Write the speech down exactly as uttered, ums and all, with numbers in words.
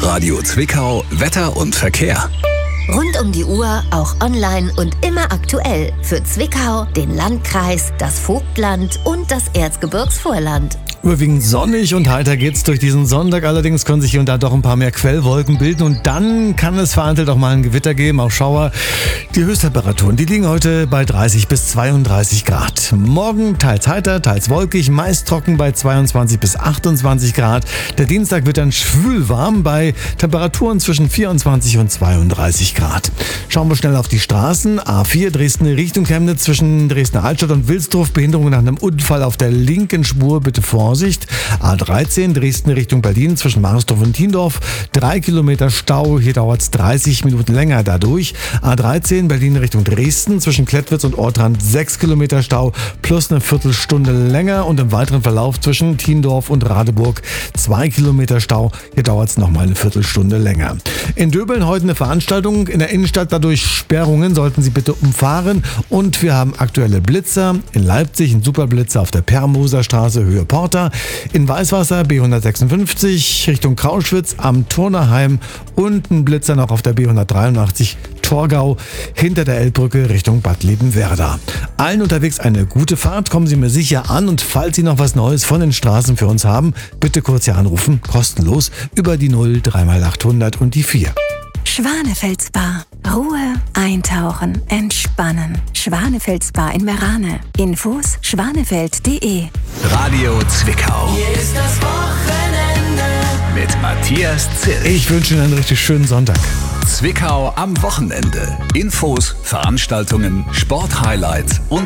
Radio Zwickau, Wetter und Verkehr. Rund um die Uhr, auch online und immer aktuell. Für Zwickau, den Landkreis, das Vogtland und das Erzgebirgsvorland. Überwiegend sonnig und heiter geht's durch diesen Sonntag. Allerdings können sich hier und da doch ein paar mehr Quellwolken bilden. Und dann kann es vereinzelt auch mal ein Gewitter geben, auch Schauer. Die Höchsttemperaturen, die liegen heute bei dreißig bis zweiunddreißig Grad. Morgen teils heiter, teils wolkig, meist trocken bei zweiundzwanzig bis achtundzwanzig Grad. Der Dienstag wird dann schwül warm bei Temperaturen zwischen vierundzwanzig und zweiunddreißig Grad. Schauen wir schnell auf die Straßen. A vier Dresden Richtung Chemnitz zwischen Dresdner Altstadt und Wilsdruf. Behinderung nach einem Unfall auf der linken Spur. Bitte Vorsicht. A dreizehn Dresden Richtung Berlin zwischen Marsdorf und Tiendorf. Drei Kilometer Stau. Hier dauert es dreißig Minuten länger dadurch. A dreizehn Berlin Richtung Dresden zwischen Klettwitz und Ortrand. Sechs Kilometer Stau plus eine Viertelstunde länger. Und im weiteren Verlauf zwischen Tiendorf und Radeburg zwei Kilometer Stau. Hier dauert es nochmal eine Viertelstunde länger. In Döbeln heute eine Veranstaltung. In der Innenstadt dadurch Sperrungen. Sollten Sie bitte umfahren. Und wir haben aktuelle Blitzer. In Leipzig ein Superblitzer auf der Permoser Straße Höhe Porta. In Weißwasser B hundertsechsundfünfzig Richtung Krauschwitz am Turnerheim und ein Blitzer noch auf der B hundertdreiundachtzig Torgau hinter der Elbbrücke Richtung Bad Liebenwerda. Allen unterwegs eine gute Fahrt, kommen Sie mir sicher an und falls Sie noch was Neues von den Straßen für uns haben, bitte kurz hier anrufen, kostenlos über die null drei mal achthundert und die vier. Schwanefeld Spa. Ruhe, eintauchen, entspannen. Schwanefeld Spa in Merane. Infos schwanefeld punkt de. Radio Zwickau. Hier ist das Wochenende Mit Matthias Zirch. Ich wünsche Ihnen einen richtig schönen Sonntag. Zwickau am Wochenende. Infos, Veranstaltungen, Sporthighlights und